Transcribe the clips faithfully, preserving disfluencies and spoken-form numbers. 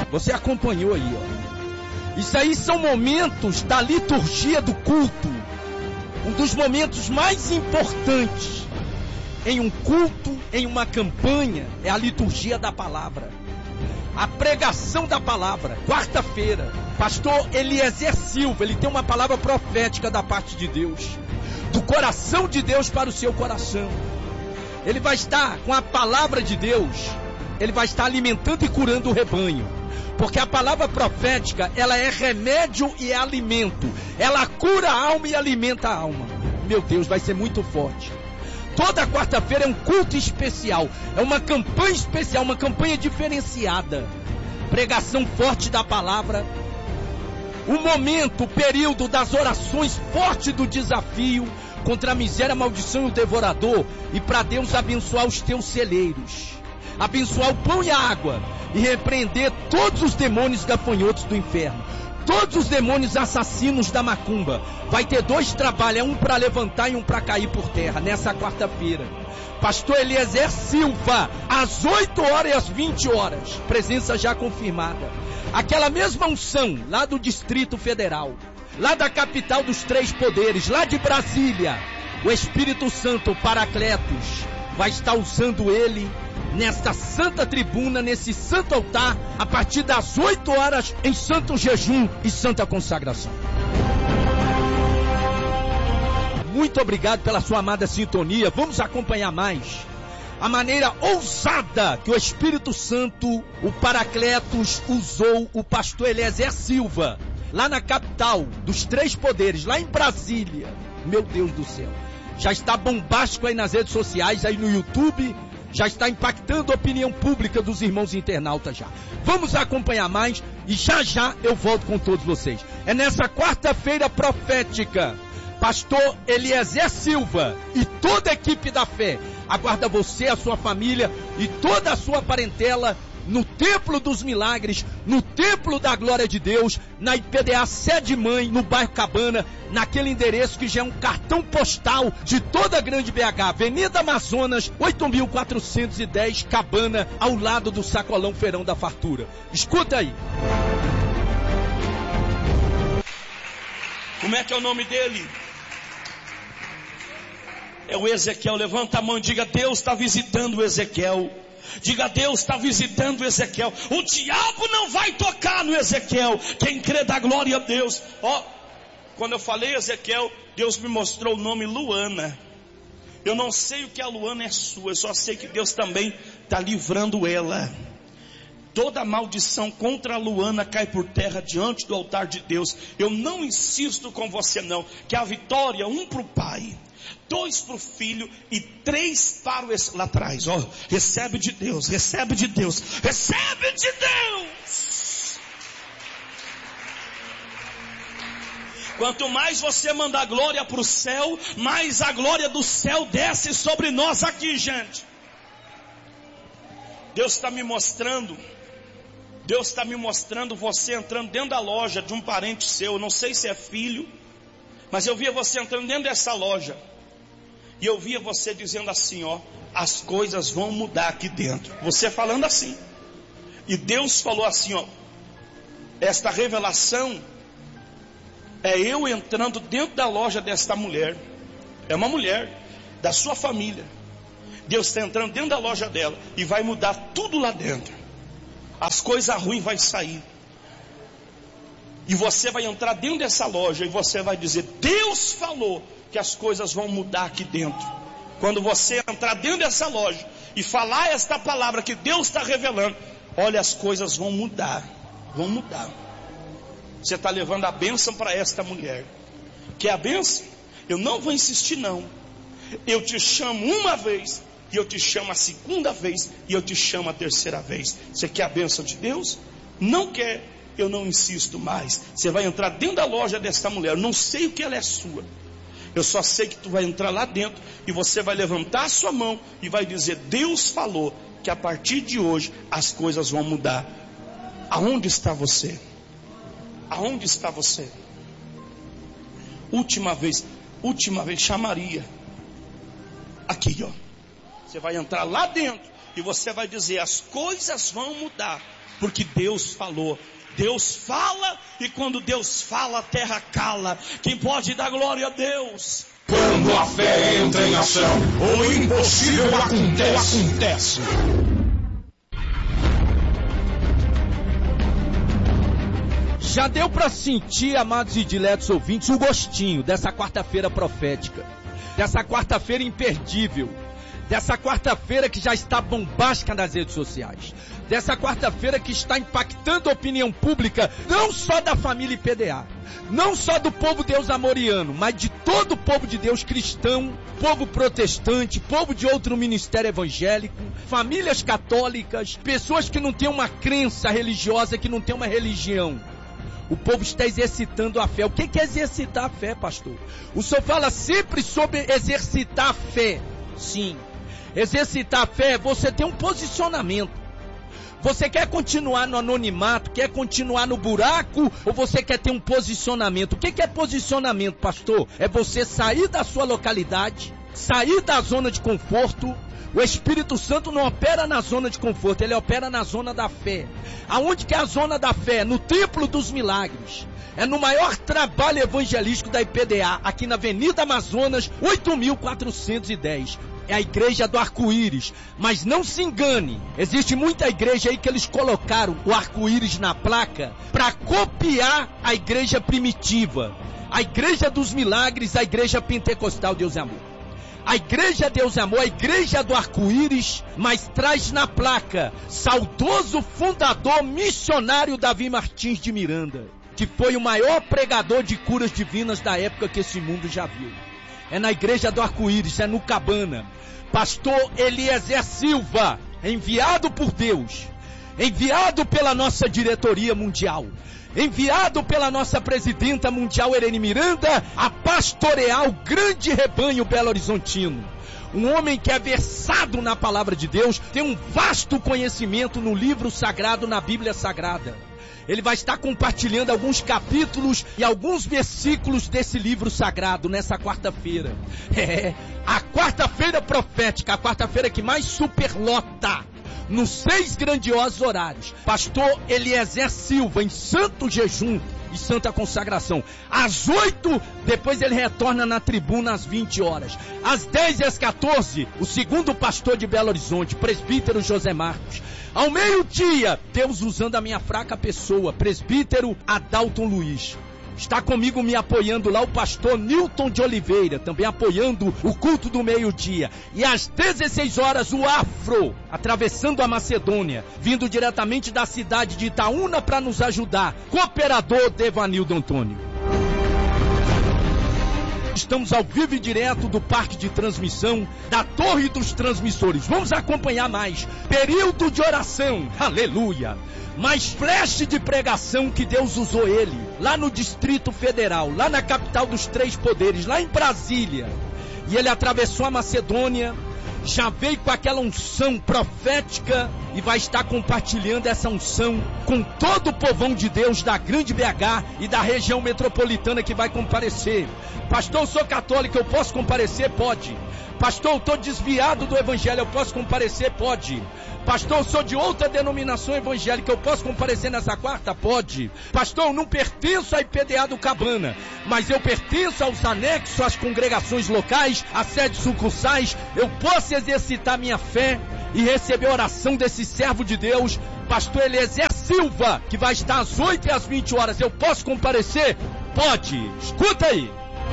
Você acompanhou aí, ó. Isso aí são momentos da liturgia do culto. Um dos momentos mais importantes em um culto, em uma campanha, é a liturgia da palavra. A pregação da palavra. Quarta-feira, pastor Eliezer Silva, ele tem uma palavra profética da parte de Deus, do coração de Deus para o seu coração. Ele vai estar com a palavra de Deus, ele vai estar alimentando e curando o rebanho, porque a palavra profética, ela é remédio e é alimento, ela cura a alma e alimenta a alma. Meu Deus, vai ser muito forte. Toda quarta-feira é um culto especial, é uma campanha especial, uma campanha diferenciada, pregação forte da palavra, o momento, o período das orações forte do desafio contra a miséria, a maldição e o devorador, e para Deus abençoar os teus celeiros, abençoar o pão e a água, e repreender todos os demônios gafanhotos do inferno, todos os demônios assassinos da macumba. Vai ter dois trabalhos, um para levantar e um para cair por terra, nessa quarta-feira. Pastor Eliezer Silva, às oito horas e às vinte horas, presença já confirmada. Aquela mesma unção, lá do Distrito Federal, lá da capital dos três poderes, lá de Brasília, o Espírito Santo, Paracletos, vai estar usando ele nesta santa tribuna, nesse santo altar, a partir das oito horas, em santo jejum e santa consagração. Muito obrigado pela sua amada sintonia. Vamos acompanhar mais a maneira ousada que o Espírito Santo, o Paracletos, usou o pastor Eliezer Silva, lá na capital dos três poderes, lá em Brasília. Meu Deus do céu, já está bombástico aí nas redes sociais, aí no YouTube, já está impactando a opinião pública dos irmãos internautas já. Vamos acompanhar mais e já já eu volto com todos vocês. É nessa quarta-feira profética, pastor Eliezer Silva e toda a equipe da fé aguarda você, a sua família e toda a sua parentela no Templo dos Milagres, no Templo da Glória de Deus, na I P D A Sede Mãe, no bairro Cabana, naquele endereço que já é um cartão postal de toda a grande B H, Avenida Amazonas, oito mil quatrocentos e dez, Cabana, ao lado do Sacolão Feirão da Fartura. Escuta aí. Como é que é o nome dele? É o Ezequiel. Levanta a mão e diga: Deus está visitando o Ezequiel. Diga: Deus está visitando o Ezequiel. O diabo não vai tocar no Ezequiel. Quem crê dá glória a Deus. Ó, quando eu falei Ezequiel, Deus me mostrou o nome Luana. Eu não sei o que a Luana é sua, eu só sei que Deus também está livrando ela. Toda maldição contra a Luana cai por terra diante do altar de Deus. Eu não insisto com você não, que a vitória, um para o pai, dois para o filho e três para o... Lá atrás, ó, recebe de Deus, recebe de Deus, recebe de Deus. Quanto mais você mandar glória para o céu, mais a glória do céu desce sobre nós aqui, gente. Deus está me mostrando, Deus está me mostrando você entrando dentro da loja de um parente seu. Eu não sei se é filho, mas eu via você entrando dentro dessa loja. E eu via você dizendo assim, ó: as coisas vão mudar aqui dentro. Você falando assim. E Deus falou assim, ó: esta revelação é eu entrando dentro da loja desta mulher. É uma mulher da sua família. Deus está entrando dentro da loja dela e vai mudar tudo lá dentro. As coisas ruins vão sair. E você vai entrar dentro dessa loja e você vai dizer: Deus falou que as coisas vão mudar aqui dentro. Quando você entrar dentro dessa loja e falar esta palavra que Deus está revelando, olha, as coisas vão mudar. Vão mudar. Você está levando a bênção para esta mulher. Quer a bênção? Eu não vou insistir não. Eu te chamo uma vez, e eu te chamo a segunda vez, e eu te chamo a terceira vez. Você quer a bênção de Deus? Não quer? Eu não insisto mais. Você vai entrar dentro da loja desta mulher. Eu não sei o que ela é sua. Eu só sei que tu vai entrar lá dentro e você vai levantar a sua mão e vai dizer: Deus falou que a partir de hoje as coisas vão mudar. Aonde está você? Aonde está você? Última vez, última vez, chamaria. Aqui, ó. Você vai entrar lá dentro e você vai dizer: as coisas vão mudar, porque Deus falou. Deus fala, e quando Deus fala, a terra cala. Quem pode dar glória a Deus? Quando a fé entra em ação, o impossível acontece. acontece. Já deu para sentir, amados e diletos ouvintes, o gostinho dessa quarta-feira profética, dessa quarta-feira imperdível, dessa quarta-feira que já está bombástica nas redes sociais, dessa quarta-feira que está impactando a opinião pública, não só da família I P D A, não só do povo Deus amoriano, mas de todo o povo de Deus cristão, povo protestante, povo de outro ministério evangélico, famílias católicas, pessoas que não têm uma crença religiosa, que não têm uma religião. O povo está exercitando a fé. O que é exercitar a fé, pastor? O senhor fala sempre sobre exercitar a fé. Sim. Exercitar a fé é você ter um posicionamento. Você quer continuar no anonimato, quer continuar no buraco, ou você quer ter um posicionamento? O que é posicionamento, pastor? É você sair da sua localidade, sair da zona de conforto. O Espírito Santo não opera na zona de conforto, ele opera na zona da fé. Aonde que é a zona da fé? No Templo dos Milagres. É no maior trabalho evangelístico da I P D A, aqui na Avenida Amazonas, oito mil quatrocentos e dez. É a igreja do arco-íris. Mas não se engane, existe muita igreja aí que eles colocaram o arco-íris na placa para copiar a igreja primitiva. A igreja dos milagres, a igreja pentecostal Deus é Amor. A igreja Deus é Amor, a igreja do arco-íris, mas traz na placa: saudoso fundador missionário Davi Martins de Miranda, que foi o maior pregador de curas divinas da época que esse mundo já viu. É na igreja do arco-íris, é no Cabana. Pastor Eliezer Silva, enviado por Deus, enviado pela nossa diretoria mundial, enviado pela nossa presidenta mundial Irene Miranda, a pastorear o grande rebanho belo-horizontino. Um homem que é versado na palavra de Deus, tem um vasto conhecimento no livro sagrado, na Bíblia Sagrada. Ele vai estar compartilhando alguns capítulos e alguns versículos desse livro sagrado nessa quarta-feira. É, a quarta-feira profética, a quarta-feira que mais superlota, nos seis grandiosos horários. Pastor Eliezer Silva, em santo jejum e santa consagração. Às oito, depois ele retorna na tribuna às vinte horas. Às dez e às quatorze, o segundo pastor de Belo Horizonte, presbítero José Marcos. Ao meio-dia, Deus usando a minha fraca pessoa, presbítero Adalton Luiz. Está comigo me apoiando lá o pastor Nilton de Oliveira, também apoiando o culto do meio-dia. E às dezesseis horas o Afro, atravessando a Macedônia, vindo diretamente da cidade de Itaúna para nos ajudar, cooperador Devanildo Antônio. Estamos ao vivo e direto do parque de transmissão da Torre dos Transmissores. Vamos acompanhar mais. Período de oração. Aleluia. Mais flash de pregação que Deus usou ele. Lá no Distrito Federal. Lá na capital dos três poderes. Lá em Brasília. E ele atravessou a Macedônia. Já veio com aquela unção profética e vai estar compartilhando essa unção com todo o povão de Deus da grande B H e da região metropolitana que vai comparecer. Pastor, eu sou católico, eu posso comparecer? Pode. Pastor, eu estou desviado do evangelho, eu posso comparecer? Pode. Pastor, eu sou de outra denominação evangélica, eu posso comparecer nessa quarta? Pode. Pastor, eu não pertenço à I P D A do Cabana, mas eu pertenço aos anexos, às congregações locais, às sedes sucursais. Eu posso exercitar minha fé e receber a oração desse servo de Deus, pastor Eliezer Silva, que vai estar às oito e às vinte horas. Eu posso comparecer? Pode. Escuta aí.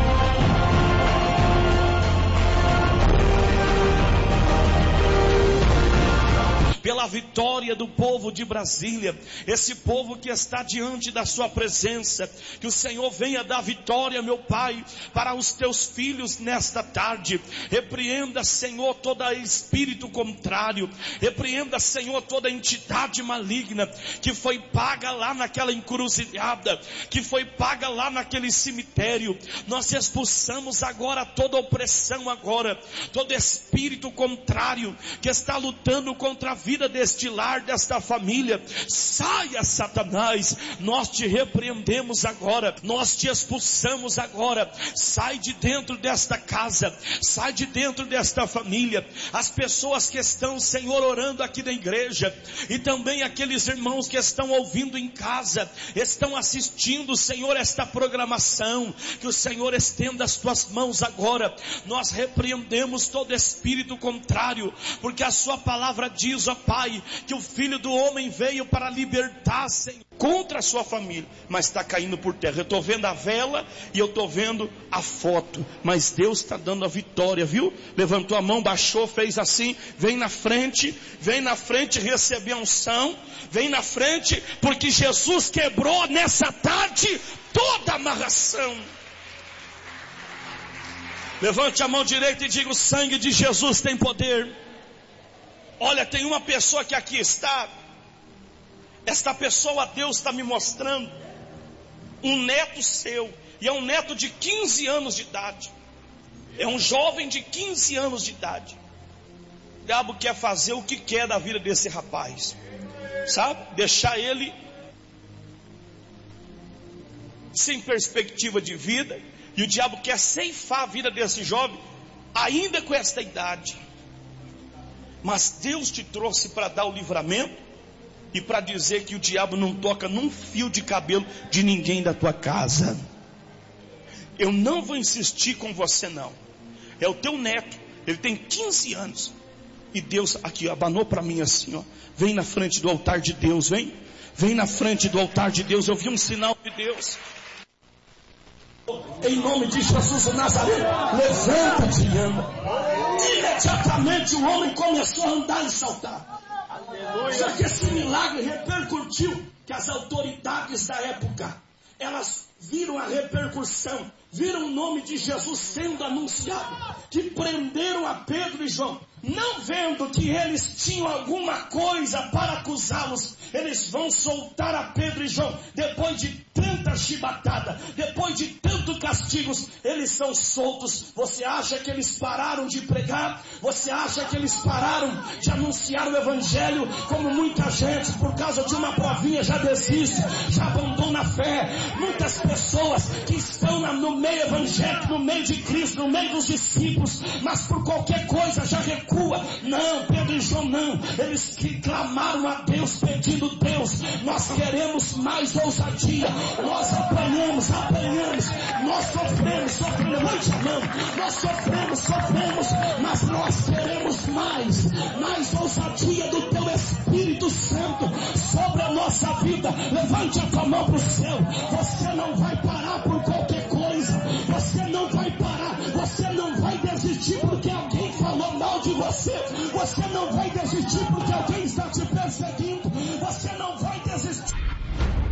Pela vitória do povo de Brasília, esse povo que está diante da sua presença, que o Senhor venha dar vitória, meu Pai, para os teus filhos nesta tarde. Repreenda, Senhor, todo espírito contrário, repreenda, Senhor, toda entidade maligna que foi paga lá naquela encruzilhada, que foi paga lá naquele cemitério. Nós expulsamos agora toda opressão agora, todo espírito contrário que está lutando contra a vida vida deste lar, desta família. Saia, Satanás, nós te repreendemos agora, nós te expulsamos agora. Sai de dentro desta casa, sai de dentro desta família. As pessoas que estão, Senhor, orando aqui na igreja, e também aqueles irmãos que estão ouvindo em casa, estão assistindo, Senhor, esta programação, que o Senhor estenda as tuas mãos agora. Nós repreendemos todo espírito contrário, porque a sua palavra diz, ó Pai, que o Filho do Homem veio para libertar, Senhor, contra a sua família, mas está caindo por terra. Eu estou vendo a vela e eu estou vendo a foto, mas Deus está dando a vitória, viu? Levantou a mão, baixou, fez assim, vem na frente, vem na frente receber a unção, vem na frente, porque Jesus quebrou nessa tarde toda a amarração. Levante a mão direita e diga: o sangue de Jesus tem poder. Olha, tem uma pessoa que aqui está. Esta pessoa, Deus está me mostrando um neto seu, e é um neto de quinze anos de idade. É um jovem de quinze anos de idade. O diabo quer fazer o que quer da vida desse rapaz, sabe? Deixar ele sem perspectiva de vida. E o diabo quer ceifar a vida desse jovem, ainda com esta idade. Mas Deus te trouxe para dar o livramento e para dizer que o diabo não toca num fio de cabelo de ninguém da tua casa. Eu não vou insistir com você não. É o teu neto, ele tem quinze anos. E Deus aqui abanou para mim assim, ó. Vem na frente do altar de Deus, vem. Vem na frente do altar de Deus. Eu vi um sinal de Deus. Em nome de Jesus o Nazareno, levanta-te e anda. Imediatamente o homem começou a andar e saltar. Só que esse milagre repercutiu, que as autoridades da época, elas viram a repercussão, viram o nome de Jesus sendo anunciado, que prenderam a Pedro e João. Não vendo que eles tinham alguma coisa para acusá-los, eles vão soltar a Pedro e João. Depois de tanta chibatada, depois de tanto castigos, eles são soltos. Você acha que eles pararam de pregar? Você acha que eles pararam de anunciar o evangelho? Como muita gente, por causa de uma provinha, já desiste, já abandona a fé. Muitas pessoas que estão no meio evangélico, no meio de Cristo, no meio dos discípulos, mas por qualquer coisa já recua. Não, Pedro e João não. Eles que clamaram a Deus, pedindo: Deus, nós queremos mais ousadia. Nós apanhamos, apanhamos, nós sofremos, sofremos, levante a mão. Nós sofremos, sofremos, mas nós queremos mais, mais ousadia do teu Espírito Santo sobre a nossa vida. Levante a tua mão para o céu. Você não vai parar por qualquer coisa. Você não vai parar. Você não vai desistir porque alguém falou mal de você. Você não vai desistir porque alguém está te perseguindo.